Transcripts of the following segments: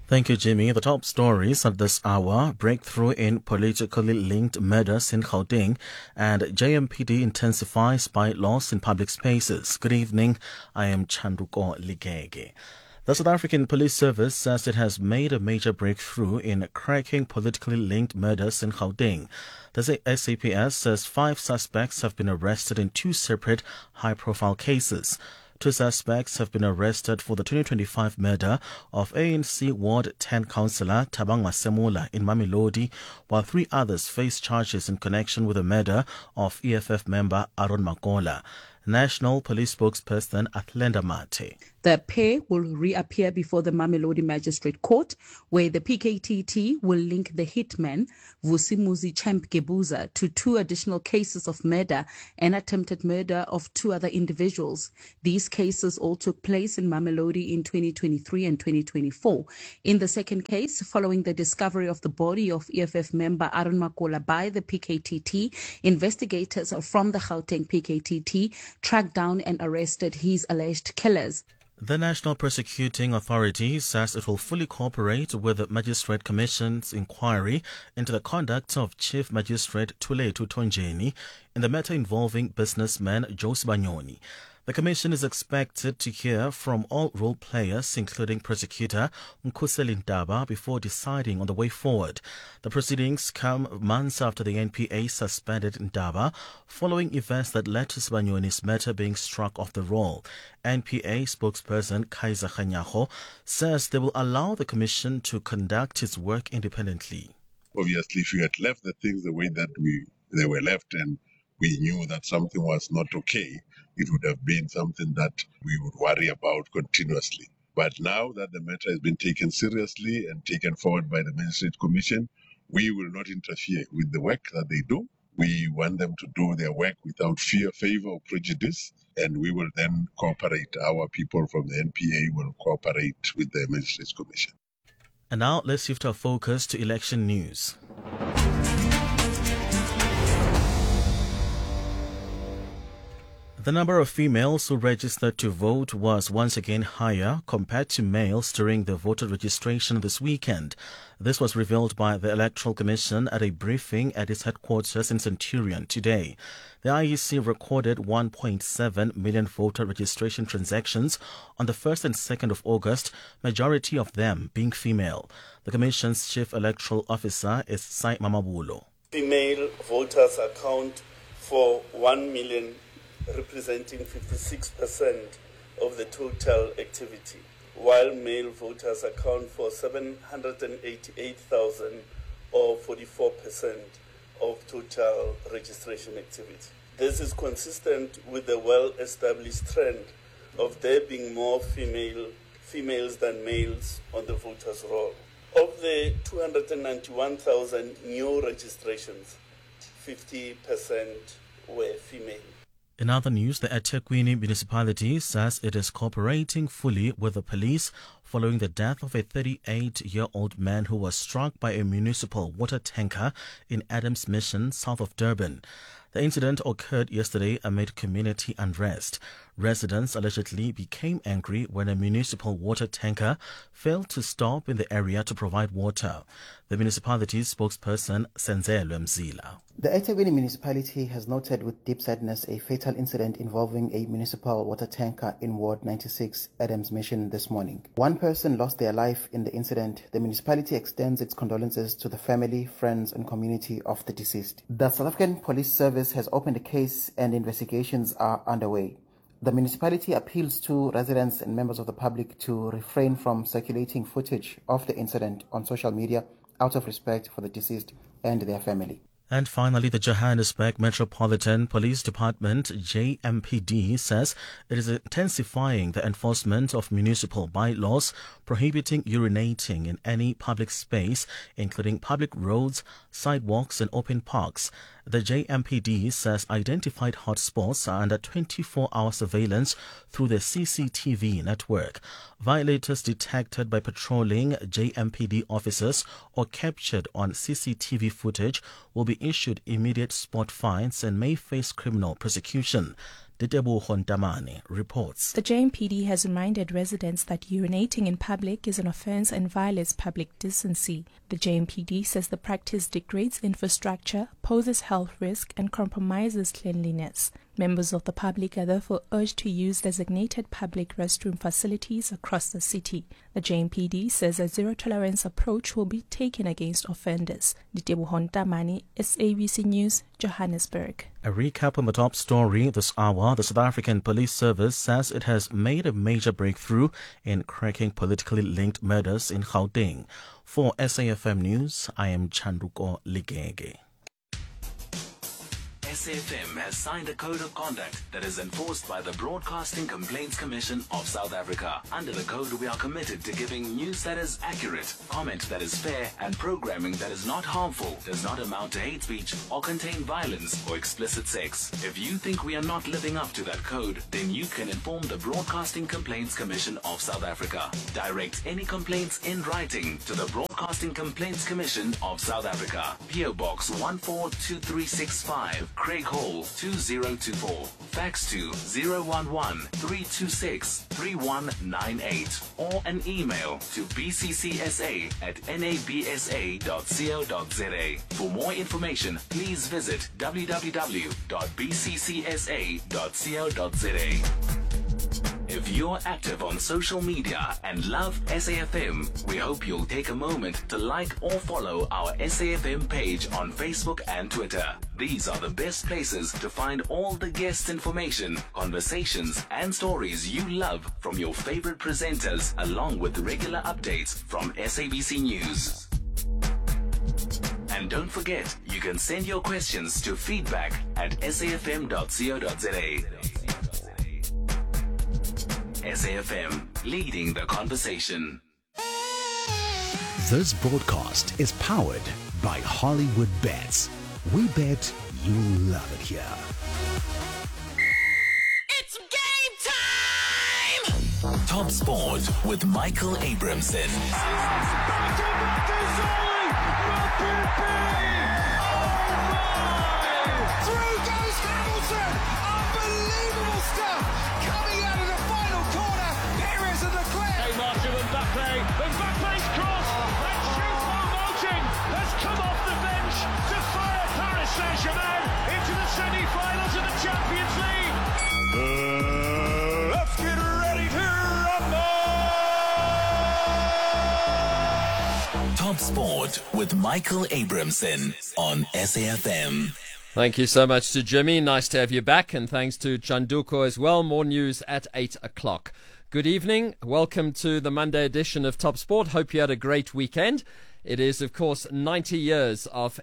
Thank you, Jimmy. The top stories at this hour: breakthrough in politically linked murders in Gauteng, and JMPD intensifies spy laws in public spaces. Good evening. I am Chanduko Ligege. The South African Police Service says it has made a major breakthrough in cracking politically linked murders in Gauteng. The SAPS says 5 suspects have been arrested in 2 separate high-profile cases. 2 suspects have been arrested for the 2025 murder of ANC Ward 10 councillor Thabang Masemola in Mamelodi, while 3 others face charges in connection with the murder of EFF member Aaron Makola. National Police spokesperson Athlenda Mate. The pair will reappear before the Mamelodi Magistrate Court, where the PKTT will link the hitman Vusimuzi Champ Gebuza to 2 additional cases of murder and attempted murder of 2 other individuals. These cases all took place in Mamelodi in 2023 and 2024. In the second case, following the discovery of the body of EFF member Aaron Makola by the PKTT, investigators from the Gauteng PKTT tracked down and arrested his alleged killers. The National Prosecuting Authority says it will fully cooperate with the Magistrate Commission's inquiry into the conduct of Chief Magistrate Thulethu Thonjeni in the matter involving businessman Josi Banyoni. The Commission is expected to hear from all role players, including prosecutor Nkhuseli Ntaba, before deciding on the way forward. The proceedings come months after the NPA suspended Ntaba following events that led to Sibanyoni's matter being struck off the roll. NPA spokesperson Kaiser Khanyago says they will allow the Commission to conduct its work independently. Obviously, if you had left the things the way that they were left and we knew that something was not okay, it would have been something that we would worry about continuously. But now that the matter has been taken seriously and taken forward by the Magistrate Commission, we will not interfere with the work that they do. We want them to do their work without fear, favor, or prejudice, and we will then cooperate. Our people from the NPA will cooperate with the Magistrate Commission. And now let's shift our focus to election news. The number of females who registered to vote was once again higher compared to males during the voter registration this weekend. This was revealed by the Electoral Commission at a briefing at its headquarters in Centurion today. The IEC recorded 1.7 million voter registration transactions on the 1st and 2nd of August, majority of them being female. The Commission's Chief Electoral Officer is Sai Mamabulo. Female voters account for 1 million, representing 56% of the total activity, while male voters account for 788,000 or 44% of total registration activity. This is consistent with the well-established trend of there being more females than males on the voters' roll. Of the 291,000 new registrations, 50% were female. In other news, the eThekwini municipality says it is cooperating fully with the police following the death of a 38-year-old man who was struck by a municipal water tanker in Adams Mission, south of Durban. The incident occurred yesterday amid community unrest. Residents allegedly became angry when a municipal water tanker failed to stop in the area to provide water. The municipality's spokesperson, Senzelwe Mzila. The eThekwini municipality has noted with deep sadness a fatal incident involving a municipal water tanker in Ward 96, Adams Mission, this morning. 1 person lost their life in the incident. The municipality extends its condolences to the family, friends, and community of the deceased. The South African Police Service has opened a case and investigations are underway. The municipality appeals to residents and members of the public to refrain from circulating footage of the incident on social media out of respect for the deceased and their family. And finally, the Johannesburg Metropolitan Police Department, JMPD, says it is intensifying the enforcement of municipal bylaws prohibiting urinating in any public space, including public roads, sidewalks, and open parks. The JMPD says identified hotspots are under 24-hour surveillance through the CCTV network. Violators detected by patrolling JMPD officers or captured on CCTV footage will be issued immediate spot fines and may face criminal prosecution. Ditebogo Ntamane reports. The JMPD has reminded residents that urinating in public is an offence and violates public decency. The JMPD says the practice degrades infrastructure, poses health risk and compromises cleanliness. Members of the public are therefore urged to use designated public restroom facilities across the city. The JMPD says a zero-tolerance approach will be taken against offenders. Ditebogo Ntamane, SABC News, Johannesburg. A recap on the top story this hour. The South African Police Service says it has made a major breakthrough in cracking politically linked murders in Gauteng. For SAFM News, I am Chanduko Ligege. SAFM has signed a code of conduct that is enforced by the Broadcasting Complaints Commission of South Africa. Under the code, we are committed to giving news that is accurate, comment that is fair, and programming that is not harmful, does not amount to hate speech, or contain violence or explicit sex. If you think we are not living up to that code, then you can inform the Broadcasting Complaints Commission of South Africa. Direct any complaints in writing to the Broadcasting Complaints Commission of South Africa. PO Box 142365. Craig Hall 2024. Fax to 011-326-3198 or an email to bccsa@nabsa.co.za. For more information, please visit www.bccsa.co.za. If you're active on social media and love SAFM, we hope you'll take a moment to like or follow our SAFM page on Facebook and Twitter. These are the best places to find all the guest information, conversations, and stories you love from your favorite presenters, along with regular updates from SABC News. And don't forget, you can send your questions to feedback@safm.co.za. SAFM, leading the conversation. This broadcast is powered by Hollywood Bets. We bet you'll love it here. It's game time! Top Sport with Michael Abramson. Through goes Hamilton! Unbelievable stuff! Coming out of the final corner, Perez and Leclerc. Hey, Marshall, Mbappe's cross, and Choupo-Moting has come off the bench to fire Paris Saint-Germain into the semi-finals of the Champions League. Let's get ready to rumble! Top Sport with Michael Abramson on SAFM. Thank you so much to Jimmy. Nice to have you back. And thanks to Chanduko as well. More news at 8 o'clock. Good evening. Welcome to the Monday edition of Top Sport. Hope you had a great weekend. It is, of course, 90 years of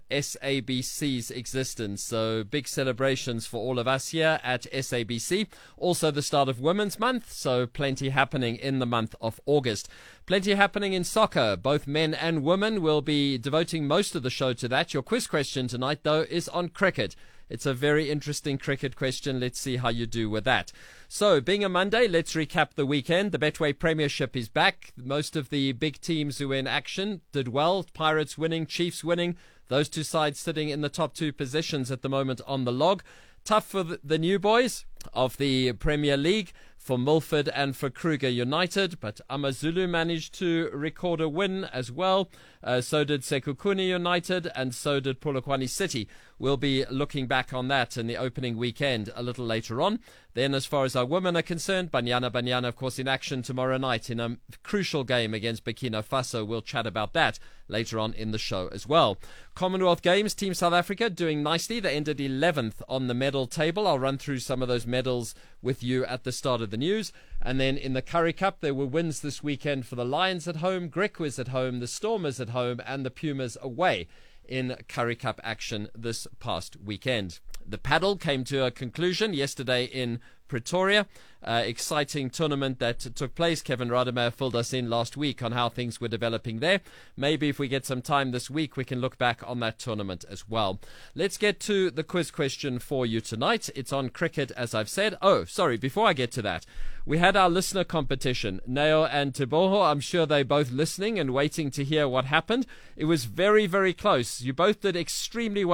SABC's existence. So big celebrations for all of us here at SABC. Also the start of Women's Month. So plenty happening in the month of August. Plenty happening in soccer. Both men and women will be devoting most of the show to that. Your quiz question tonight, though, is on cricket. It's a very interesting cricket question. Let's see how you do with that. So, being a Monday, let's recap the weekend. The Betway Premiership is back. Most of the big teams who were in action did well. Pirates winning, Chiefs winning. Those two sides sitting in the top two positions at the moment on the log. Tough for the new boys of the Premier League, for Milford and for Kruger United, but Amazulu managed to record a win as well. So did Sekhukhune United, and so did Polokwane City. We'll be looking back on that in the opening weekend a little later on. Then, as far as our women are concerned, Banyana, of course, in action tomorrow night in a crucial game against Burkina Faso. We'll chat about that later on in the show as well. Commonwealth Games, Team South Africa doing nicely. They ended 11th on the medal table. I'll run through some of those medals with you at the start of the news. And then in the Currie Cup, there were wins this weekend for the Lions at home, Griquas at home, the Stormers at home, and the Pumas away in Currie Cup action this past weekend. The paddle came to a conclusion yesterday in Pretoria. Exciting tournament that took place. Kevin Rademacher filled us in last week on how things were developing there. Maybe if we get some time this week, we can look back on that tournament as well. Let's get to the quiz question for you tonight. It's on cricket, as I've said. Oh, sorry, before I get to that, we had our listener competition. Neo and Teboho, I'm sure they're both listening and waiting to hear what happened. It was very, very close. You both did extremely well.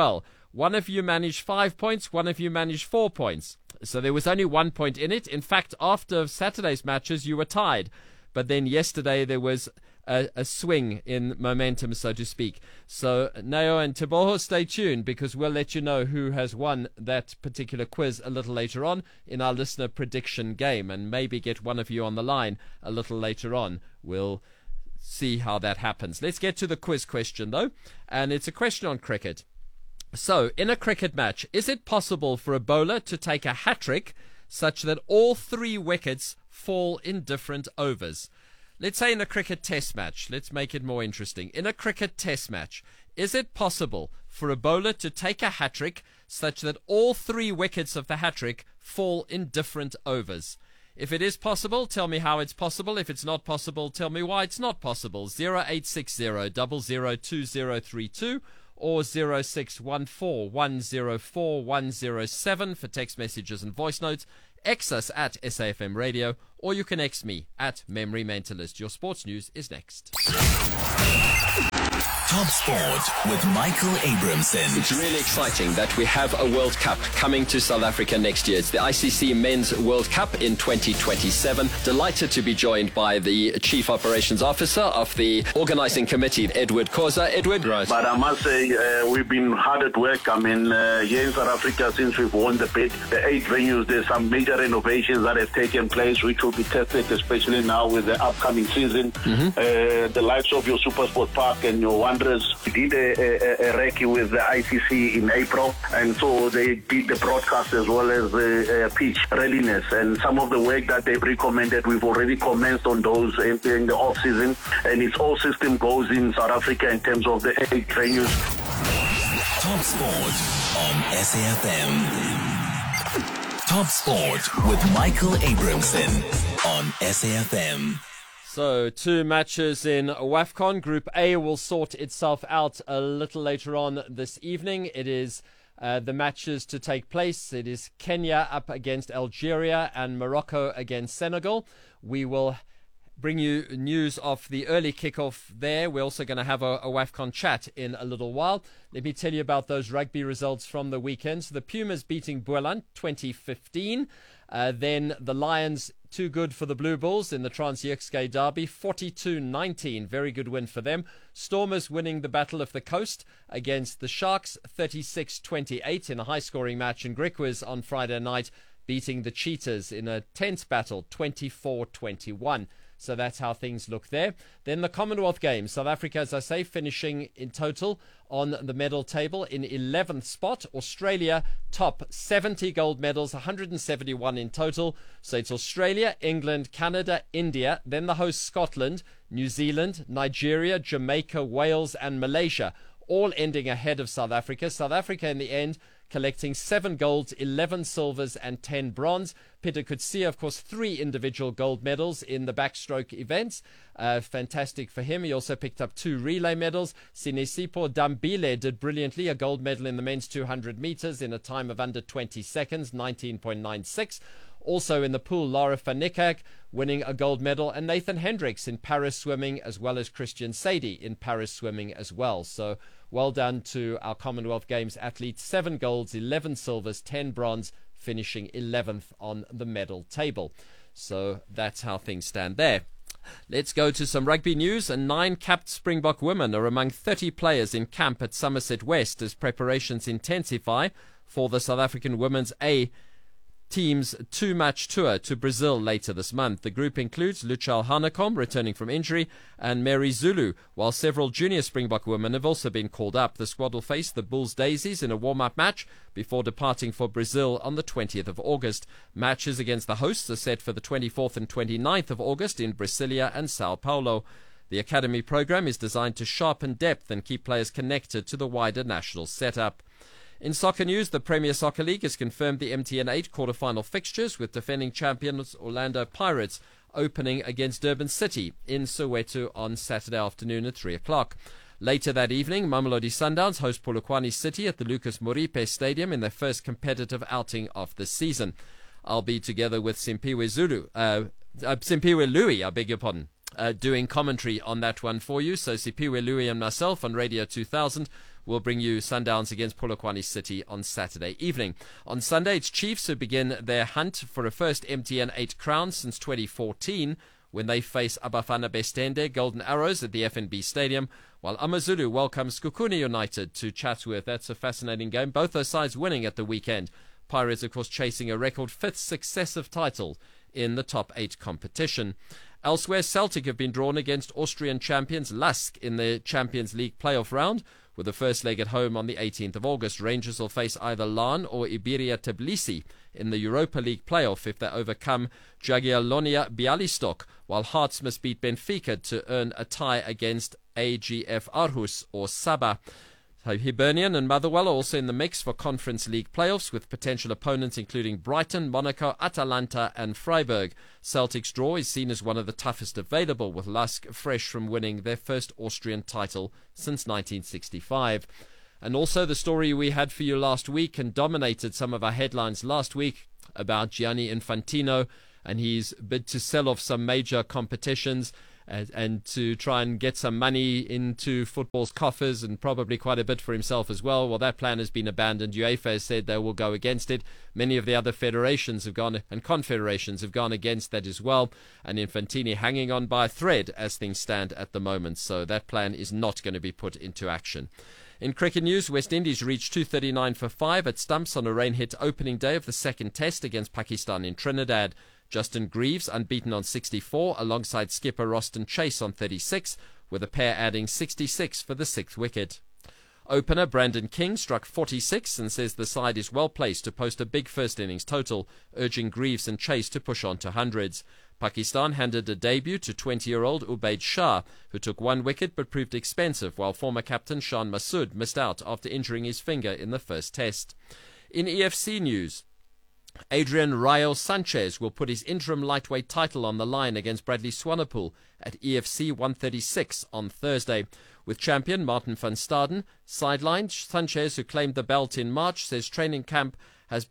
One of you managed 5 points, one of you managed 4 points. So there was only 1 point in it. In fact, after Saturday's matches, you were tied. But then yesterday there was a swing in momentum, so to speak. So Neo and Teboho, stay tuned, because we'll let you know who has won that particular quiz a little later on in our listener prediction game, and maybe get one of you on the line a little later on. We'll see how that happens. Let's get to the quiz question, though, and it's a question on cricket. So, in a cricket match, is it possible for a bowler to take a hat-trick such that all 3 wickets fall in different overs? Let's say in a cricket test match. Let's make it more interesting. In a cricket test match, is it possible for a bowler to take a hat-trick such that all 3 wickets of the hat-trick fall in different overs? If it is possible, tell me how it's possible. If it's not possible, tell me why it's not possible. 0860 002032 or 0614 104 107 for text messages and voice notes. X us at SAFM Radio, or you can X me at Memory Mentalist. Your sports news is next. Top Sport with Michael Abramson. It's really exciting that we have a World Cup coming to South Africa next year. It's the ICC Men's World Cup in 2027. Delighted to be joined by the Chief Operations Officer of the Organising Committee, Edward Khoza. Edward, right. But I must say, we've been hard at work. I mean, here in South Africa, since we've won the bid, the 8 venues, there's some major renovations that have taken place, which will be tested, especially now with the upcoming season. The likes of your SuperSport Park and your Wanderers did a recce with the ICC in April, and so they did the broadcast as well as the pitch readiness, and some of the work that they've recommended, we've already commenced on those in the off-season, and it's all system goes in South Africa in terms of the 8 venues. Top Sport on SAFM. Top Sport with Michael Abramson on SAFM. So, 2 matches in WAFCON. Group A will sort itself out a little later on this evening. It is the matches to take place. It is Kenya up against Algeria and Morocco against Senegal. We will bring you news of the early kickoff there. We're also going to have a WAFCON chat in a little while. Let me tell you about those rugby results from the weekend. So the Pumas beating Boland 2015. Then the Lions, too good for the Blue Bulls in the Trans-Yexkay Derby, 42-19. Very good win for them. Stormers winning the Battle of the Coast against the Sharks, 36-28 in a high-scoring match. And Griquas on Friday night beating the Cheetahs in a tense battle, 24-21. So that's how things look there. Then the Commonwealth Games. South Africa, as I say, finishing in total on the medal table in 11th spot. Australia top, 70 gold medals, 171 in total. So it's Australia, England, Canada, India, then the host Scotland, New Zealand, Nigeria, Jamaica, Wales and Malaysia, all ending ahead of South Africa. South Africa in the end collecting 7 golds, 11 silvers and 10 bronze. Peter Coetzee, of course, 3 individual gold medals in the backstroke events. Fantastic for him. He also picked up 2 relay medals. Sinesipho Dambile did brilliantly, a gold medal in the men's 200 meters in a time of under 20 seconds, 19.96. Also in the pool, Lara van Niekerk winning a gold medal, and Nathan Hendricks in Paris swimming, as well as Christian Sadie in Paris swimming as well. So well done to our Commonwealth Games athletes. 7 golds, 11 silvers, 10 bronze, finishing 11th on the medal table. So that's how things stand there. Let's go to some rugby news. And 9 capped Springbok women are among 30 players in camp at Somerset West as preparations intensify for the South African Women's A team's 2-match tour to Brazil later this month. The group includes Luchal Hanekom, returning from injury, and Mary Zulu, while several junior Springbok women have also been called up. The squad will face the Bulls Daisies in a warm-up match before departing for Brazil on the 20th of August. Matches against the hosts are set for the 24th and 29th of August in Brasilia and Sao Paulo. The academy program is designed to sharpen depth and keep players connected to the wider national setup. In soccer news, the Premier Soccer League has confirmed the MTN 8 quarter-final fixtures, with defending champions Orlando Pirates opening against Durban City in Soweto on Saturday afternoon at 3 o'clock. Later that evening, Mamelodi Sundowns host Polokwane City at the Lucas Moripe Stadium in their first competitive outing of the season. I'll be together with Simpiwe Louis, doing commentary on that one for you. So Sipiwe Louis and myself on Radio 2000 we'll bring you Sundowns against Polokwane City on Saturday evening. On Sunday, it's Chiefs who begin their hunt for a first MTN 8 crown since 2014 when they face Abafana Bestende Golden Arrows at the FNB Stadium, while AmaZulu welcomes Sekhukhune United to Chatsworth. That's a fascinating game. Both those sides winning at the weekend. Pirates, of course, chasing a record 5th successive title in the top 8 competition. Elsewhere, Celtic have been drawn against Austrian champions Lask in the Champions League playoff round. With the first leg at home on the 18th of August, Rangers will face either Lan or Iberia Tbilisi in the Europa League playoff if they overcome Jagiellonia Bialystok, while Hearts must beat Benfica to earn a tie against AGF Aarhus or Sabah. Hibernian and Motherwell are also in the mix for Conference League playoffs, with potential opponents including Brighton, Monaco, Atalanta and Freiburg. Celtic's draw is seen as one of the toughest available, with Lask fresh from winning their first Austrian title since 1965. And also the story we had for you last week and dominated some of our headlines last week about Gianni Infantino and his bid to sell off some major competitions and to try and get some money into football's coffers and probably quite a bit for himself as well. Well, that plan has been abandoned. UEFA has said they will go against it. Many of the other federations have gone and confederations have gone against that as well. And Infantino hanging on by a thread as things stand at the moment. So that plan is not going to be put into action. In cricket news, West Indies reached 239 for 5 at stumps on a rain-hit opening day of the second test against Pakistan in Trinidad. Justin Greaves unbeaten on 64 alongside skipper Roston Chase on 36, with the pair adding 66 for the 6th wicket. Opener Brandon King struck 46 and says the side is well placed to post a big first innings total, urging Greaves and Chase to push on to hundreds. Pakistan handed a debut to 20-year-old Ubaid Shah, who took 1 wicket but proved expensive, while former captain Shan Masood missed out after injuring his finger in the first test. In EFC news, Adrian Rayo Sanchez will put his interim lightweight title on the line against Bradley Swanepoel at EFC 136 on Thursday. With champion Martin van Staden sidelined, Sanchez, who claimed the belt in March, says the training camp has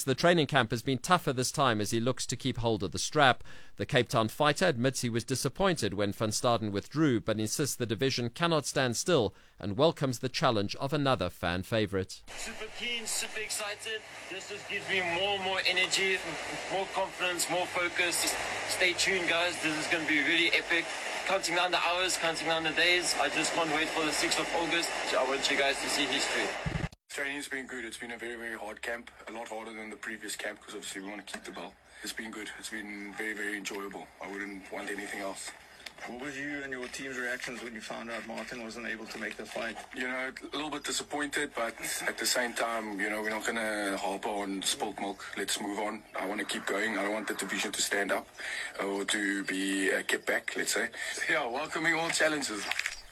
been tougher this time as he looks to keep hold of the strap. The Cape Town fighter admits he was disappointed when van Staden withdrew, but insists the division cannot stand still and welcomes the challenge of another fan favourite. Super keen, super excited. This just gives me more energy, more confidence, more focus. Just stay tuned, guys. This is going to be really epic. Counting down the hours, counting down the days. I just can't wait for the 6th of August. I want you guys to see history. Training's been good. It's been a very, very hard camp. A lot harder than the previous camp because obviously we want to keep the ball. It's been good. It's been very, very enjoyable. I wouldn't want anything else. What was you and your team's reactions when you found out Martin wasn't able to make the fight? You know, a little bit disappointed, but at the same time, you know, we're not going to harp on spilt milk. Let's move on. I want to keep going. I don't want the division to stand up or to be kept back, let's say. Yeah, welcoming all challenges.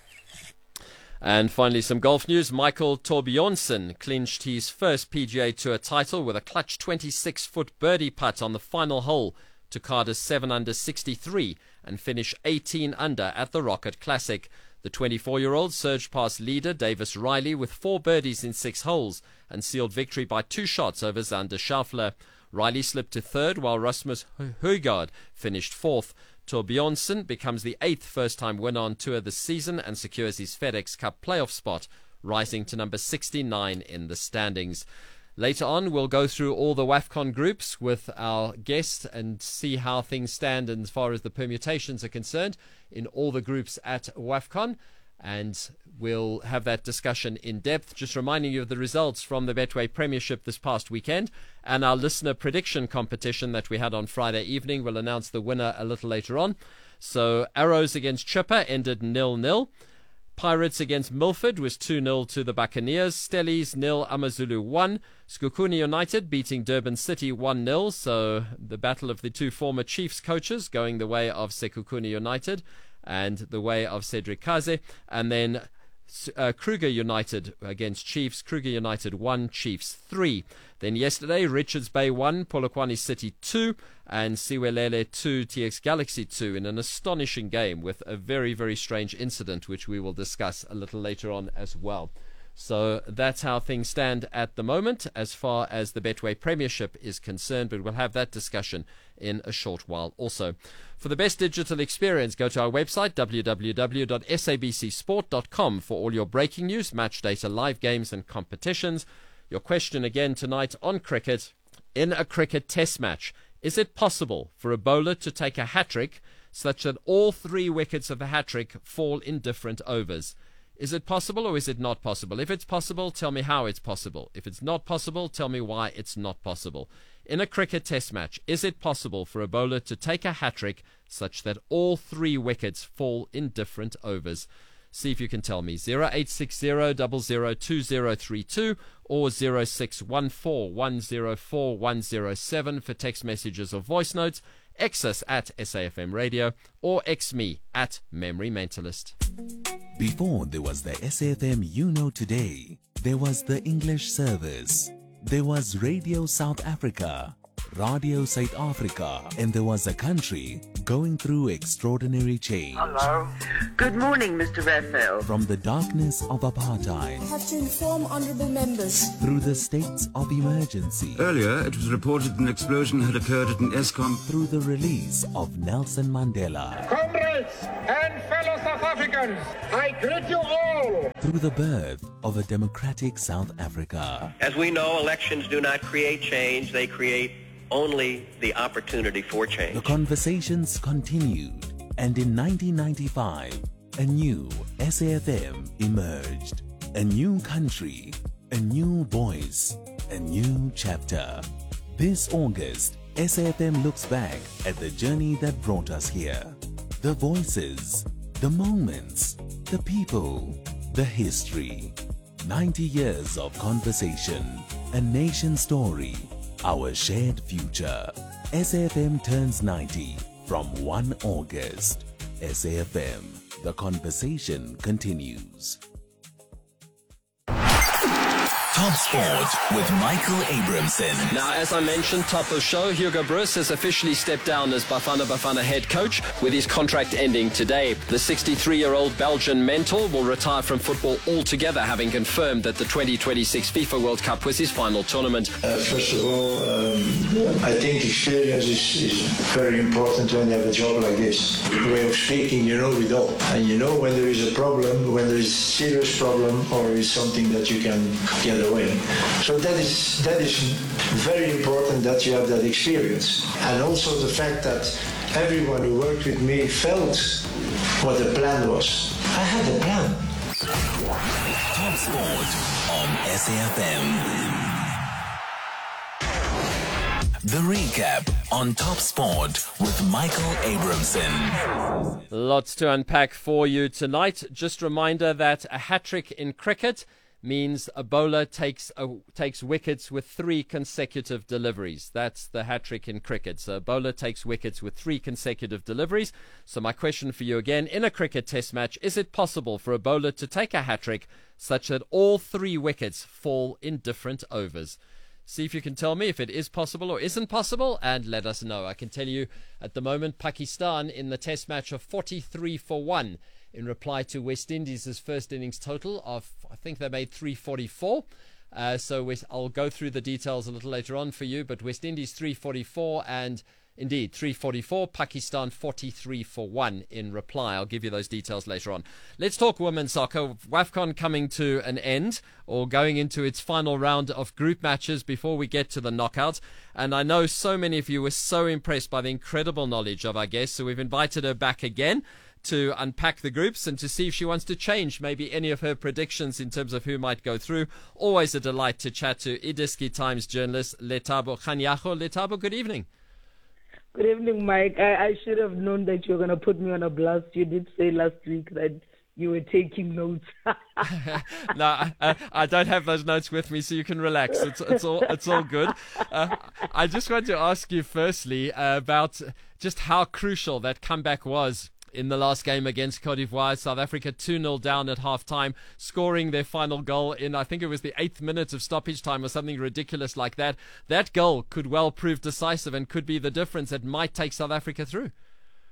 And finally, some golf news. Michael Thorbjornsen clinched his first PGA Tour title with a clutch 26-foot birdie putt on the final hole to card a 7-under 63 and finish 18 under at the Rocket Classic. The 24-year-old surged past leader Davis Riley with 4 birdies in 6 holes and sealed victory by 2 shots over Xander Schauffele. Riley slipped to third while Rasmus Højgaard finished fourth. Thorbjornsen becomes the 8th first-time winner on tour this season and secures his FedEx Cup playoff spot, rising to number 69 in the standings. Later on, we'll go through all the WAFCON groups with our guest and see how things stand as far as the permutations are concerned in all the groups at WAFCON. And we'll have that discussion in depth. Just reminding you of the results from the Betway Premiership this past weekend and our listener prediction competition that we had on Friday evening. We'll announce the winner a little later on. So Arrows against Chipper ended 0-0. Pirates against Milford was 2-0 to the Buccaneers. Stellies 0, AmaZulu 1. Sekhukhune United beating Durban City 1-0. So the battle of the 2 former Chiefs coaches going the way of Sekhukhune United and the way of Cedric Kaze. And then Kruger United against Chiefs. Kruger United 1, Chiefs 3. Then yesterday, Richards Bay 1, Polokwane City 2, and Siwelele 2, TX Galaxy 2 in an astonishing game with a very, very strange incident, which we will discuss a little later on as well. So that's how things stand at the moment as far as the Betway Premiership is concerned, but we'll have that discussion in a short while also. For the best digital experience, go to our website, www.sabcsport.com, for all your breaking news, match data, live games and competitions. Your question again tonight on cricket. In a cricket test match, is it possible for a bowler to take a hat-trick such that all 3 wickets of the hat-trick fall in different overs? Is it possible or is it not possible? If it's possible, tell me how it's possible. If it's not possible, tell me why it's not possible. In a cricket test match, is it possible for a bowler to take a hat-trick such that all 3 wickets fall in different overs? See if you can tell me. 0860 002032 or 0614 104 107 for text messages or voice notes. X us at SAFM Radio or X me at Memory Mentalist. Before there was the SAFM You Know Today, there was the English service, there was Radio South Africa, Radio South Africa, and there was a country going through extraordinary change. Hello. Good morning, Mr. Raphael. From the darkness of apartheid, I have to inform honourable members, through the states of emergency. Earlier, it was reported an explosion had occurred at an Eskom. Through the release of Nelson Mandela. Comrades and fellow South Africans, I greet you all. Through the birth of a democratic South Africa. As we know, elections do not create change, they create only the opportunity for change. The conversations continued, and in 1995, a new SAFM emerged. A new country, a new voice, a new chapter. This August, SAFM looks back at the journey that brought us here. The voices, the moments, the people, the history. 90 years of conversation, a nation story, our shared future. SAFM turns 90 from 1 August. SAFM, the conversation continues. Top Sport with Michael Abramson. Now, as I mentioned, top of show, Hugo Broos has officially stepped down as Bafana Bafana head coach with his contract ending today. The 63-year-old Belgian mentor will retire from football altogether, having confirmed that the 2026 FIFA World Cup was his final tournament. First of all, I think experience is very important when you have a job like this. The way of speaking, you know it all. And you know when there is a problem, when there is a serious problem, or is something that you can get away. So that is very important that you have that experience. And also the fact that everyone who worked with me felt what the plan was. I had a plan. Top Sport on SAFM. The recap on Top Sport with Michael Abramson. Lots to unpack for you tonight. Just a reminder that a hat-trick in cricket means a bowler takes wickets with 3 consecutive deliveries. That's the hat-trick in cricket. So a bowler takes wickets with 3 consecutive deliveries. So my question for you again, in a cricket test match, is it possible for a bowler to take a hat-trick such that all 3 wickets fall in different overs? See if you can tell me if it is possible or isn't possible, and let us know. I can tell you at the moment, Pakistan in the test match of 43 for 1 in reply to West Indies' first innings total of, I think they made 344. I'll go through the details a little later on for you, but West Indies 344 and indeed 344, Pakistan 43 for 1 in reply. I'll give you those details later on. Let's talk women's soccer. WAFCON coming to an end, or going into its final round of group matches before we get to the knockouts. And I know so many of you were so impressed by the incredible knowledge of our guest, so we've invited her back again to unpack the groups and to see if she wants to change maybe any of her predictions in terms of who might go through. Always a delight to chat to Idiski Times journalist Lethabo Kganyago. Lethabo, good evening. Good evening, Mike. I should have known that you were going to put me on a blast. You did say last week that you were taking notes. No, I don't have those notes with me, so you can relax. It's all good. I just want to ask you firstly about just how crucial that comeback was in the last game against Cote d'Ivoire. South Africa 2-0 down at half-time, scoring their final goal in, I think it was the 8th minute of stoppage time or something ridiculous like that. That goal could well prove decisive and could be the difference that might take South Africa through.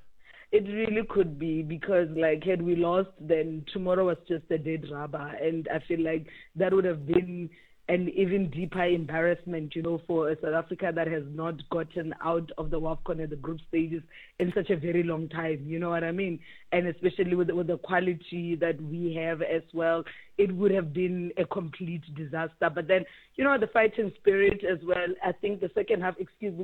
It really could be, because like had we lost, then tomorrow was just a dead rubber, and I feel like that would have been an even deeper embarrassment, for South Africa that has not gotten out of the WAFCON at the group stages in such a very long time. You know what I mean? And especially with the quality that we have as well, it would have been a complete disaster. But then, the fighting spirit as well. I think the second half,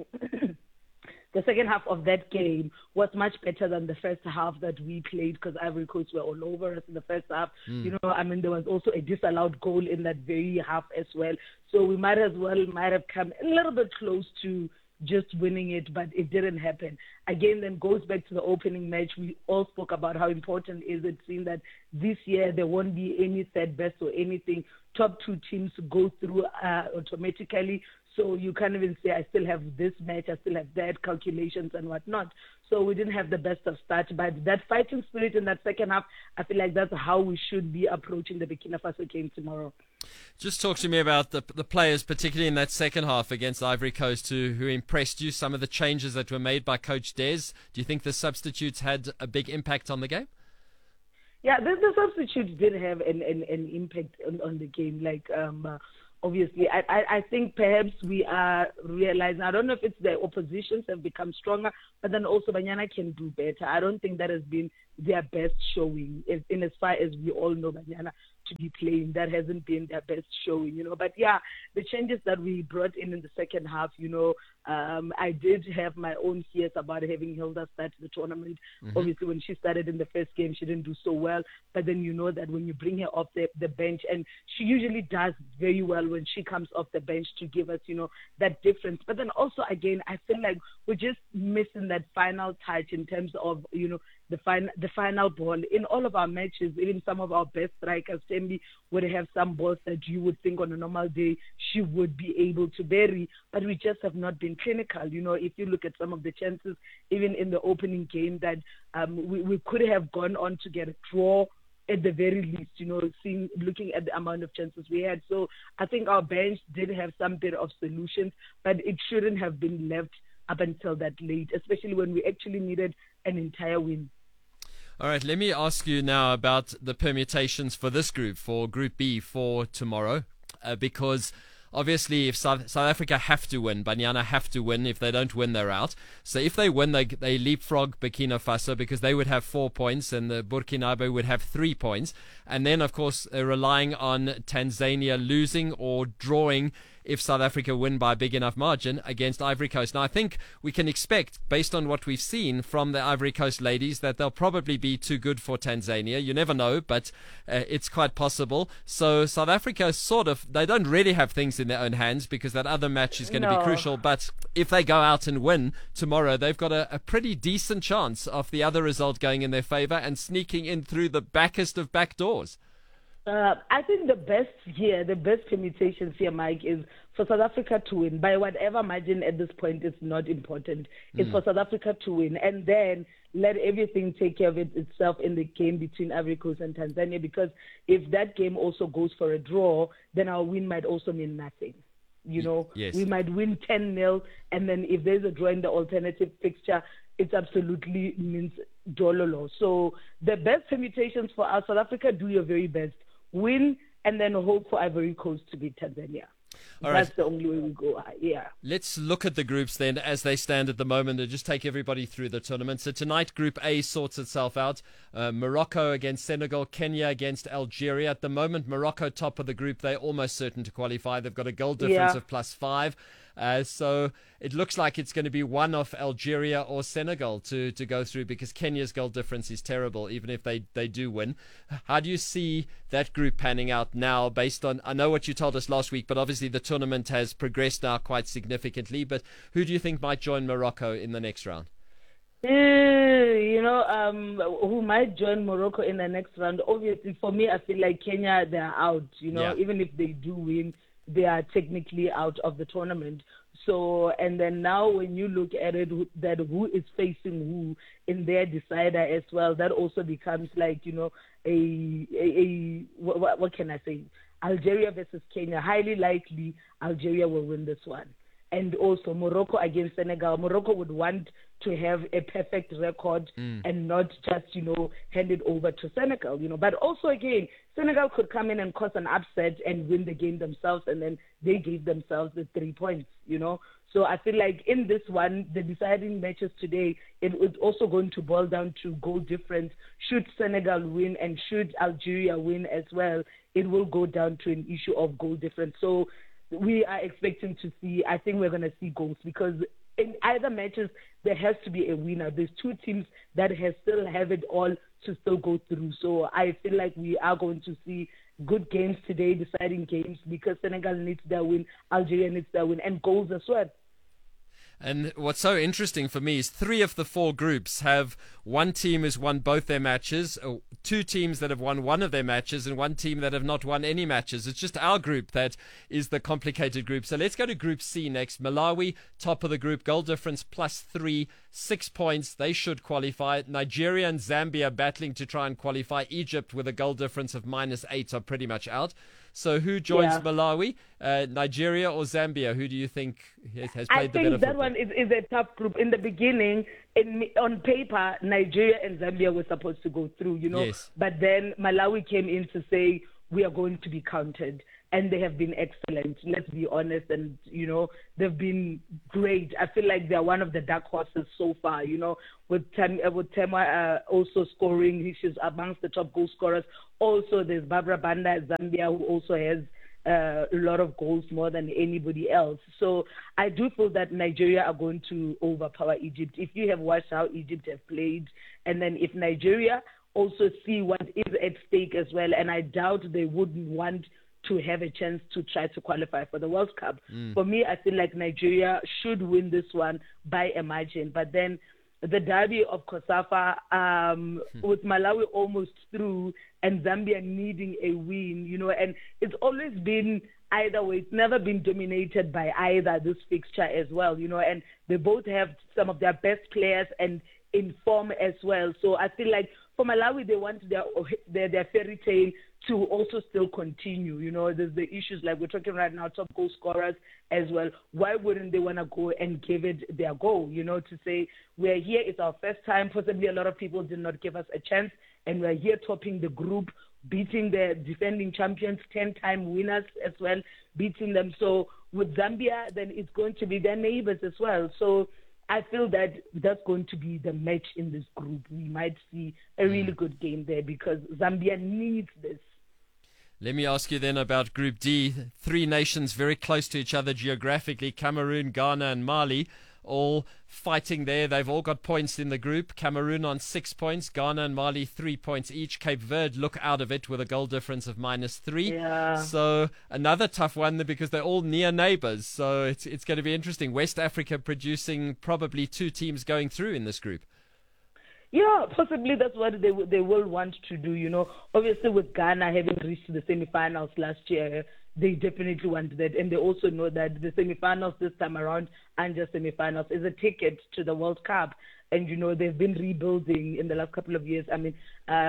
the second half of that game was much better than the first half that we played, because Ivory Coast were all over us in the first half. There was also a disallowed goal in that very half as well. So we might have come a little bit close to just winning it, but it didn't happen. Again, then goes back to the opening match. We all spoke about how important is it, seeing that this year there won't be any third best or anything. Top two teams go through automatically. So you can't even say, I still have this match, I still have that, calculations and whatnot. So we didn't have the best of start. But that fighting spirit in that second half, I feel like that's how we should be approaching the Burkina Faso game tomorrow. Just talk to me about the players, particularly in that second half against Ivory Coast, who impressed you, some of the changes that were made by Coach Des. Do you think the substitutes had a big impact on the game? Yeah, the substitutes did have an impact on the game. Obviously, I think perhaps we are realizing, I don't know if it's the oppositions have become stronger, but then also Banyana can do better. I don't think that has been their best showing, in as far as we all know Banyana to be playing. That hasn't been their best showing, But yeah, the changes that we brought in the second half, I did have my own fears about having Hilda start the tournament. Mm-hmm. Obviously, when she started in the first game, she didn't do so well. But then that when you bring her off the bench, and she usually does very well when she comes off the bench to give us, that difference. But then also, again, I feel like we're just missing that final touch in terms of, the final ball. In all of our matches, even some of our best strikers, Tembi, would have some balls that you would think on a normal day she would be able to bury, but we just have not been clinical. If you look at some of the chances, even in the opening game, that we could have gone on to get a draw at the very least, looking at the amount of chances we had. So I think our bench did have some bit of solutions, but it shouldn't have been left up until that late, especially when we actually needed an entire win. All right, let me ask you now about the permutations for this group, for Group B for tomorrow, because obviously if South Africa have to win, Banyana have to win. If they don't win, they're out. So if they win, they leapfrog Burkina Faso, because they would have 4 points and the Burkinabe would have 3 points. And then, of course, relying on Tanzania losing or drawing if South Africa win by a big enough margin against Ivory Coast. Now, I think we can expect, based on what we've seen from the Ivory Coast ladies, that they'll probably be too good for Tanzania. You never know, but it's quite possible. So South Africa they don't really have things in their own hands, because that other match is going to be crucial. But if they go out and win tomorrow, they've got a pretty decent chance of the other result going in their favor and sneaking in through the backest of back doors. I think the best permutations here, Mike, is for South Africa to win by whatever margin. At this point, it's not important. It's for South Africa to win, and then let everything take care of itself in the game between Ivory Coast and Tanzania, because if that game also goes for a draw, then our win might also mean nothing. Yes. We might win 10-0, and then if there's a draw in the alternative fixture, it absolutely means dololo. So the best permutations for us, South Africa, do your very best. Win, and then hope for Ivory Coast to beat Tanzania. That's the only way we go. Yeah. Let's look at the groups then as they stand at the moment and just take everybody through the tournament. So tonight, Group A sorts itself out. Morocco against Senegal, Kenya against Algeria. At the moment, Morocco top of the group. They're almost certain to qualify. They've got a goal difference of +5. So it looks like it's going to be one of Algeria or Senegal to go through, because Kenya's goal difference is terrible, even if they do win. How do you see that group panning out now, based on, I know what you told us last week, but obviously the tournament has progressed now quite significantly, but who do you think might join Morocco in the next round? Who might join Morocco in the next round? Obviously, for me, I feel like Kenya, they're out. Even if they do win, they are technically out of the tournament. So, and then now when you look at it, that who is facing who in their decider as well, that also becomes like, what can I say? Algeria versus Kenya. Highly likely Algeria will win this one. and also Morocco against Senegal. Morocco would want to have a perfect record and not just, hand it over to Senegal, But also, again, Senegal could come in and cause an upset and win the game themselves, and then they gave themselves the 3 points, So I feel like in this one, the deciding matches today, it is also going to boil down to goal difference. Should Senegal win and should Algeria win as well, it will go down to an issue of goal difference. So we are expecting to see, I think we're going to see goals, because in either matches, there has to be a winner. There's two teams that still have it all to still go through. So I feel like we are going to see good games today, deciding games, because Senegal needs their win, Algeria needs their win, and goals as well. And what's so interesting for me is 3 of the 4 groups have one team who's won both their matches, 2 teams that have won one of their matches, and 1 team that have not won any matches. It's just our group that is the complicated group. So let's go to Group C next. Malawi, top of the group, goal difference +3, 6 points. They should qualify. Nigeria and Zambia battling to try and qualify. Egypt with a goal difference of -8 are pretty much out. So who joins Malawi, Nigeria or Zambia? Who do you think has played the better football? I think that one is a tough group. In the beginning, on paper, Nigeria and Zambia were supposed to go through, Yes. But then Malawi came in to say, we are going to be counted. And they have been excellent, let's be honest. And, they've been great. I feel like they're one of the dark horses so far, with Tema also scoring. She's amongst the top goal scorers. Also, there's Barbara Banda at Zambia, who also has a lot of goals, more than anybody else. So I do feel that Nigeria are going to overpower Egypt. If you have watched how Egypt have played, and then if Nigeria also see what is at stake as well, and I doubt they wouldn't want to have a chance to try to qualify for the World Cup. For me, I feel like Nigeria should win this one by a margin. But then the derby of Kosafa, with Malawi almost through and Zambia needing a win, and it's always been either way. It's never been dominated by either, this fixture as well, and they both have some of their best players and in form as well. So I feel like for Malawi, they want their fairy tale to also still continue. There's the issues like we're talking right now, top goal scorers as well. Why wouldn't they want to go and give it their go, to say, we're here, it's our first time. Possibly a lot of people did not give us a chance, and we're here topping the group, beating the defending champions, 10-time winners as well, beating them. So with Zambia, then it's going to be their neighbors as well. So I feel that that's going to be the match in this group. We might see a really good game there because Zambia needs this. Let me ask you then about Group D. 3 nations very close to each other geographically, Cameroon, Ghana and Mali, all fighting there. They've all got points in the group. Cameroon on 6 points, Ghana and Mali 3 points each. Cape Verde look out of it with a goal difference of -3. Yeah. So another tough one because they're all near neighbours. So it's going to be interesting. West Africa producing probably 2 teams going through in this group. Yeah, possibly that's what they will want to do, Obviously, with Ghana having reached the semi-finals last year, they definitely want that. And they also know that the semi-finals this time around and just semi-finals is a ticket to the World Cup. And, they've been rebuilding in the last couple of years. I mean,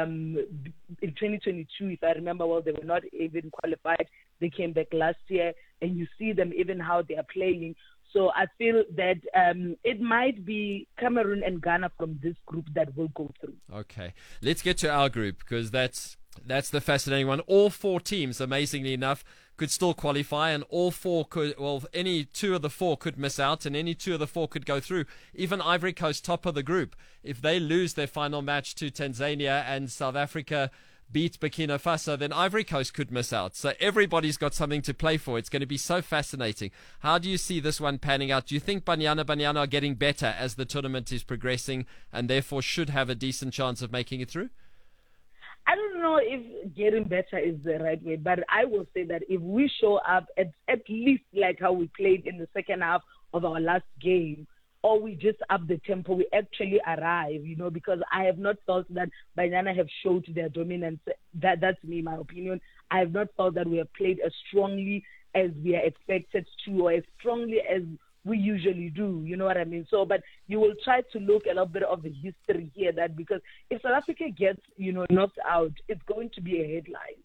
in 2022, if I remember well, they were not even qualified. They came back last year, and you see them even how they are playing. So I feel that it might be Cameroon and Ghana from this group that will go through. Okay, let's get to our group because that's the fascinating one. All 4 teams, amazingly enough, could still qualify, and all 4 could, any 2 of the 4 could miss out, and any 2 of the 4 could go through. Even Ivory Coast, top of the group, if they lose their final match to Tanzania and South Africa beat Burkina Faso, then Ivory Coast could miss out. So everybody's got something to play for. It's going to be so fascinating. How do you see this one panning out? Do you think Banyana are getting better as the tournament is progressing and therefore should have a decent chance of making it through? I don't know if getting better is the right way, but I will say that if we show up at least like how we played in the second half of our last game, or we just up the tempo, we actually arrive, because I have not felt that Banyana have showed their dominance. That's me, my opinion. I have not felt that we have played as strongly as we are expected to, or as strongly as we usually do, you know what I mean? So, but you will try to look a little bit of the history here, that because if South Africa gets, knocked out, it's going to be a headline.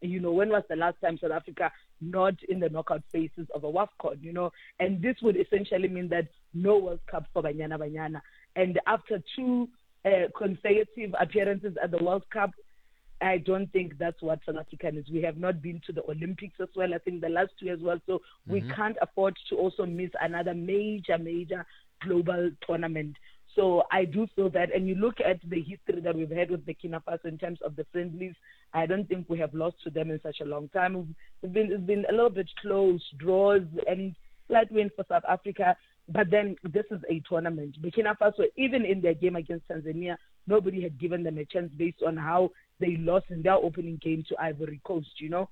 when was the last time South Africa not in the knockout phases of a WAFCON, and this would essentially mean that no World Cup for Banyana Banyana. And after 2 consecutive appearances at the World Cup, I don't think that's what South Africa is. We have not been to the Olympics as well, I think the last 2 as well, so we can't afford to also miss another major global tournament. So I do feel that, and you look at the history that we've had with Burkina Faso in terms of the friendlies, I don't think we have lost to them in such a long time. It's been a little bit close, draws, and slight win for South Africa, but then this is a tournament. Burkina Faso, even in their game against Tanzania, nobody had given them a chance based on how they lost in their opening game to Ivory Coast,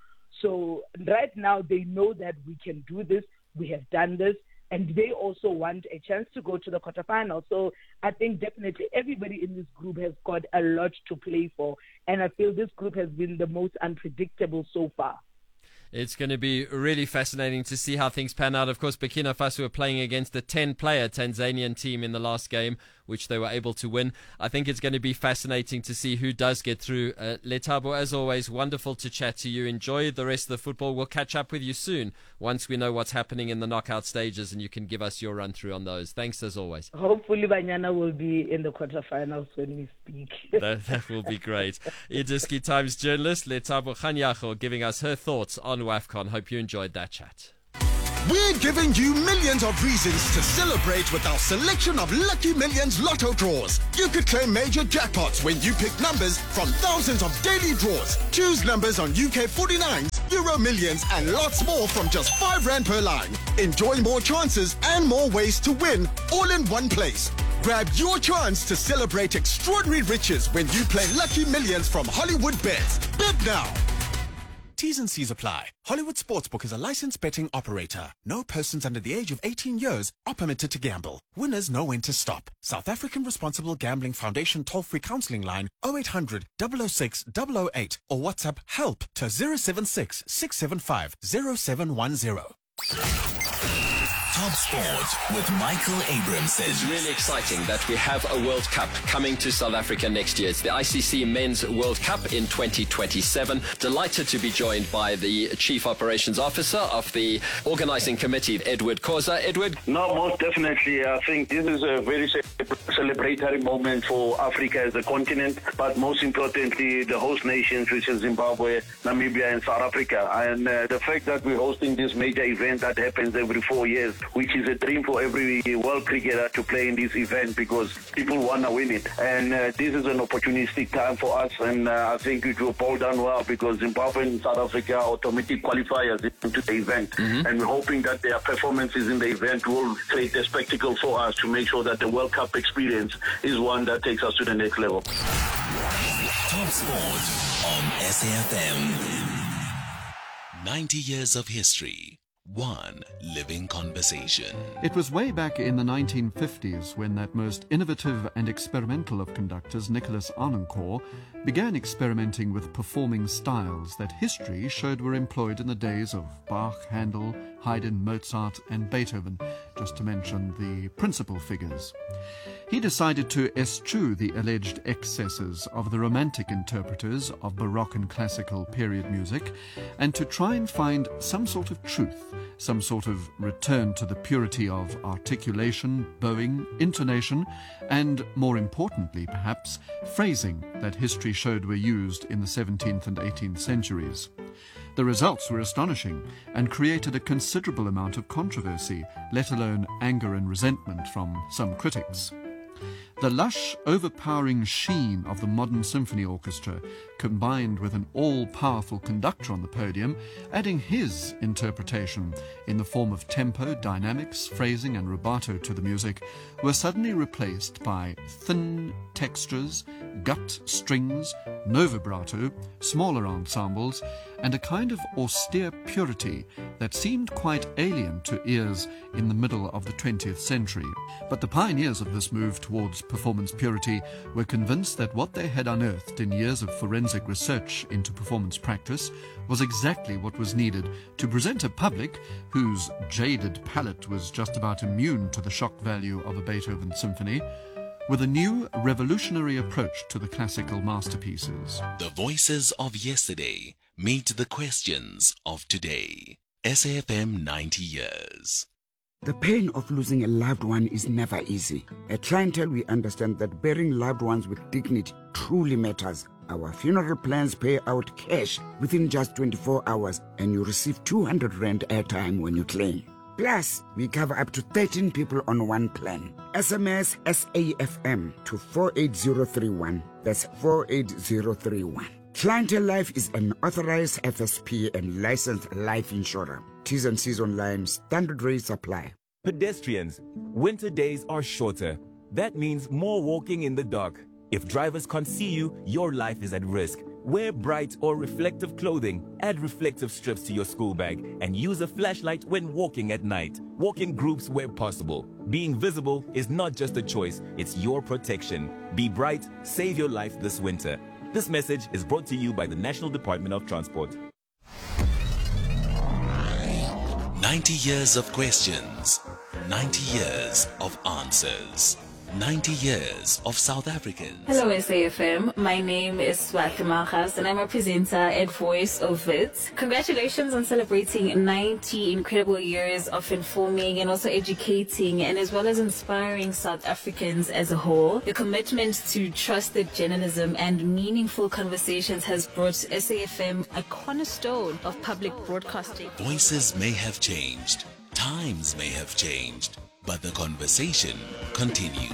So right now they know that we can do this, we have done this, and they also want a chance to go to the quarterfinals. So I think definitely everybody in this group has got a lot to play for, and I feel this group has been the most unpredictable so far. It's going to be really fascinating to see how things pan out. Of course, Burkina Faso were playing against the 10-player Tanzanian team in the last game, which they were able to win. I think it's going to be fascinating to see who does get through. Lethabo, as always, wonderful to chat to you. Enjoy the rest of the football. We'll catch up with you soon once we know what's happening in the knockout stages, and you can give us your run-through on those. Thanks, as always. Hopefully, Banyana will be in the quarterfinals when we speak. That will be great. Idiski Times journalist Lethabo Kganyago giving us her thoughts on WAFCON. Hope you enjoyed that chat. We're giving you millions of reasons to celebrate with our selection of Lucky Millions Lotto draws. You could claim major jackpots when you pick numbers from thousands of daily draws. Choose numbers on UK 49s, Euro Millions and lots more from just R5 per line. Enjoy more chances and more ways to win all in one place. Grab your chance to celebrate extraordinary riches when you play Lucky Millions from Hollywood Bets. Bet now. T's and C's apply. Hollywood Sportsbook is a licensed betting operator. No persons under the age of 18 years are permitted to gamble. Winners know when to stop. South African Responsible Gambling Foundation toll-free counseling line 0800 006 008 or WhatsApp help to 076 675 0710. Top Sport with Michael Abramson. It's really exciting that we have a World Cup coming to South Africa next year. It's the ICC Men's World Cup in 2027. Delighted to be joined by the Chief Operations Officer of the Organising Committee, Edward Khoza. Edward? No, most definitely. I think this is a very celebratory moment for Africa as a continent, but most importantly, the host nations, which is Zimbabwe, Namibia, and South Africa. And the fact that we're hosting this major event that happens every 4 years, which is a dream for every world cricketer to play in this event because people want to win it. And this is an opportunistic time for us, and I think it will boil down well because Zimbabwe and South Africa are automatic qualifiers into the event. And we're hoping that their performances in the event will create a spectacle for us to make sure that the World Cup experience is one that takes us to the next level. Top Sport on SAFM. 90 years of history. One living conversation. It was way back in the 1950s when that most innovative and experimental of conductors, Nicholas Arnoncourt, began experimenting with performing styles that history showed were employed in the days of Bach, Handel, Haydn, Mozart and Beethoven, just to mention the principal figures. He decided to eschew the alleged excesses of the romantic interpreters of Baroque and classical period music and to try and find some sort of truth, some sort of return to the purity of articulation, bowing, intonation, and, more importantly perhaps, phrasing that history showed were used in the 17th and 18th centuries. The results were astonishing and created a considerable amount of controversy, let alone anger and resentment from some critics. The lush, overpowering sheen of the modern symphony orchestra, combined with an all-powerful conductor on the podium, adding his interpretation in the form of tempo, dynamics, phrasing and rubato to the music, were suddenly replaced by thin textures, gut strings, no vibrato, smaller ensembles, and a kind of austere purity that seemed quite alien to ears in the middle of the 20th century. But the pioneers of this move towards performance purity were convinced that what they had unearthed in years of forensic research into performance practice was exactly what was needed to present a public whose jaded palate was just about immune to the shock value of a Beethoven symphony, with a new revolutionary approach to the classical masterpieces. The voices of yesterday, Meet the questions of today. SAFM 90 years. The pain of losing a loved one is never easy. At Clientele, we understand that burying loved ones with dignity truly matters. Our funeral plans pay out cash within just 24 hours, and you receive 200 Rand airtime when you claim. Plus, we cover up to 13 people on one plan. SMS SAFM to 48031. That's 48031. Clientele Life is an authorized FSP and licensed life insurer. T's and C's online. Standard rates apply. Pedestrians, winter days are shorter. That means more walking in the dark. If drivers can't see you, your life is at risk. Wear bright or reflective clothing, add reflective strips to your school bag, and use a flashlight when walking at night. Walk in groups where possible. Being visible is not just a choice, it's your protection. Be bright, save your life this winter. This message is brought to you by the National Department of Transport. 90 years of questions, 90 years of answers, 90 years of South Africans. Hello SAFM, my name is Swati Malchas and I'm a presenter at Voice of It. Congratulations on celebrating 90 incredible years of informing and also educating and as well as inspiring South Africans as a whole. Your commitment to trusted journalism and meaningful conversations has brought SAFM a cornerstone of public broadcasting. Voices may have changed, times may have changed, but the conversation continues.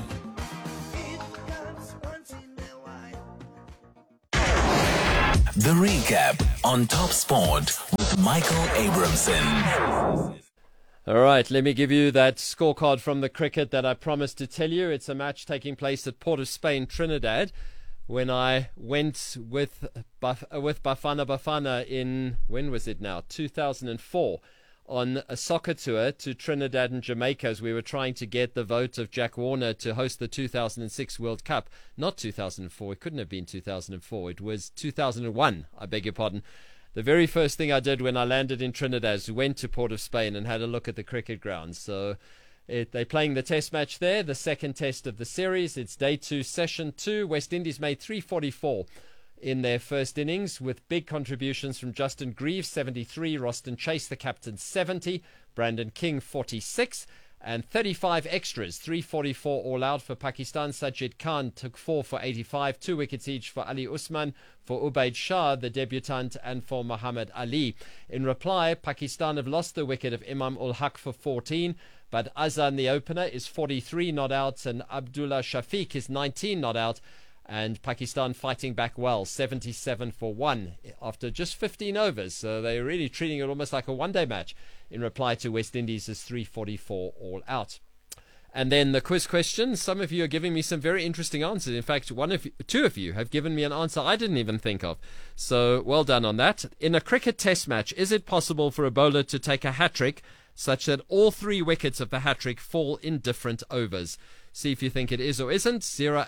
The recap on Top Sport with Michael Abramson. All right, let me give you that scorecard from the cricket that I promised to tell you. It's a match taking place at Port of Spain, Trinidad. When I went with Bafana Bafana in, when was it now, 2004, on a soccer tour to Trinidad and Jamaica as we were trying to get the vote of Jack Warner to host the 2006 World Cup. Not 2004, it couldn't have been 2004, it was 2001, I beg your pardon. The very first thing I did when I landed in Trinidad is went to Port of Spain and had a look at the cricket grounds. So they're playing the test match there, the second test of the series. It's day 2, session 2. West Indies made 344 in their first innings with big contributions from Justin Greaves, 73, Roston Chase, the captain, 70, Brandon King, 46, and 35 extras, 344 all out for Pakistan. Sajid Khan took 4 for 85, 2 wickets each for Ali Usman, for Ubaid Shah, the debutant, and for Muhammad Ali. In reply, Pakistan have lost the wicket of Imam ul Haq for 14, but Azan, the opener, is 43 not out, and Abdullah Shafiq is 19 not out. And Pakistan fighting back well, 77 for 1 after just 15 overs. So they're really treating it almost like a one-day match in reply to West Indies' 344 all out. And then the quiz question. Some of you are giving me some very interesting answers. In fact, two of you have given me an answer I didn't even think of. So well done on that. In a cricket test match, is it possible for a bowler to take a hat-trick such that all 3 wickets of the hat-trick fall in different overs? See if you think it is or isn't.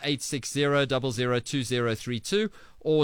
0860002032 or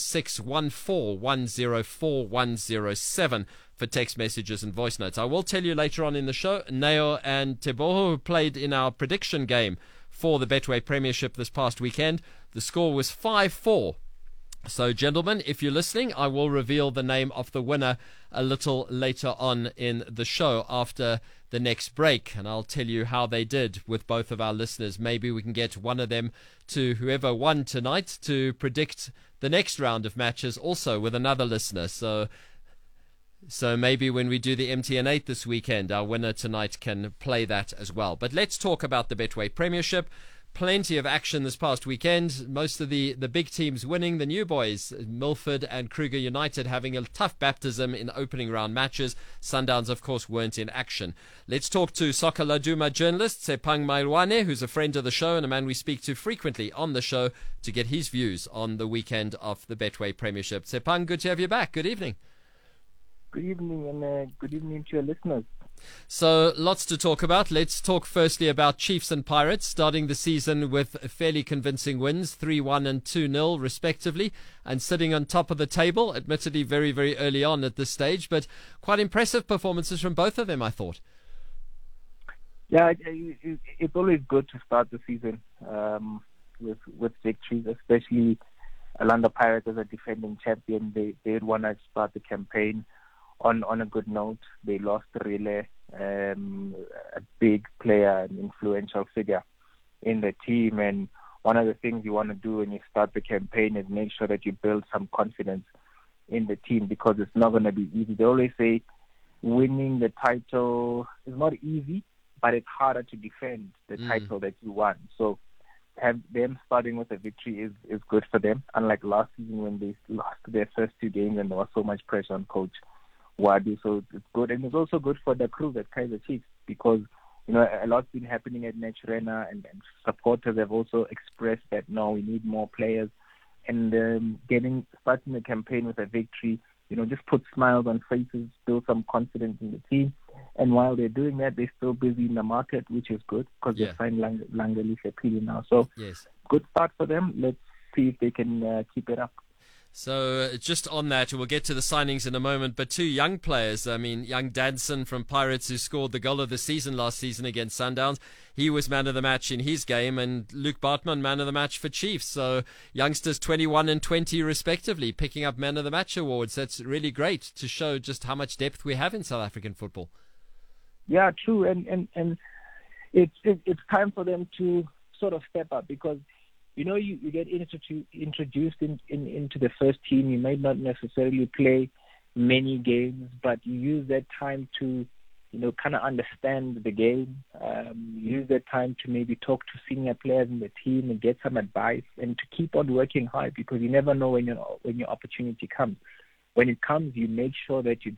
0614104107 for text messages and voice notes. I will tell you later on in the show, Neo and Teboho, who played in our prediction game for the Betway Premiership this past weekend, the score was 5-4. So, gentlemen, if you're listening, I will reveal the name of the winner a little later on in the show after the next break, and I'll tell you how they did with both of our listeners. Maybe we can get one of them, to whoever won tonight, to predict the next round of matches also with another listener. So maybe when we do the MTN 8 this weekend, our winner tonight can play that as well. But let's talk about the Betway Premiership. Plenty of action this past weekend. Most of the big teams winning. The new boys, Milford and Kruger United, having a tough baptism in opening round matches. Sundowns, of course, weren't in action. Let's talk to Soccer Laduma journalist Tshephang Maelwane, who's a friend of the show and a man we speak to frequently on the show, to get his views on the weekend of the Betway Premiership. Tshephang, good to have you back. Good evening. Good evening, and good evening to your listeners. So, lots to talk about. Let's talk firstly about Chiefs and Pirates, starting the season with fairly convincing wins, 3-1 and 2-0 respectively, and sitting on top of the table, admittedly very, very early on at this stage, but quite impressive performances from both of them, I thought. Yeah, it's always good to start the season with victories, especially Orlando Pirates as a defending champion, they'd want to start the campaign on a good note. They lost Rile, a big player, an influential figure in the team, and one of the things you want to do when you start the campaign is make sure that you build some confidence in the team, because it's not going to be easy. They always say winning the title is not easy, but it's harder to defend the title that you won. So have them starting with a victory is good for them, unlike last season when they lost their first 2 games and there was so much pressure on Coach Wadu. So it's good, and it's also good for the crew at Kaizer Chiefs, because a lot's been happening at Naturena, and supporters have also expressed that, no, we need more players. And starting the campaign with a victory, just put smiles on faces, build some confidence in the team. And while they're doing that, they're still busy in the market, which is good, because they've signed Langalihle Phili now. So good start for them. Let's see if they can keep it up. So just on that, we'll get to the signings in a moment, but 2 young players, young Danson from Pirates, who scored the goal of the season last season against Sundowns. He was man of the match in his game, and Luke Bartman, man of the match for Chiefs. So youngsters 21 and 20 respectively, picking up man of the match awards. That's really great to show just how much depth we have in South African football. Yeah, true. And it's time for them to sort of step up, because you get introduced into the first team. You might not necessarily play many games, but you use that time to, kind of understand the game. Use that time to maybe talk to senior players in the team and get some advice, and to keep on working hard, because you never know when your opportunity comes. When it comes, you make sure that you